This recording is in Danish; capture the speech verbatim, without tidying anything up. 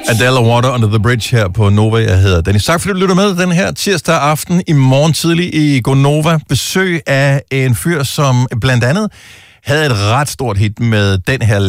Adele og Water Under the Bridge her på Nova. Jeg hedder Dennis. Tak fordi du lytter med den her tirsdag aften. I morgen tidlig i Gonova. Besøg af en fyr, som blandt andet havde et ret stort hit med den her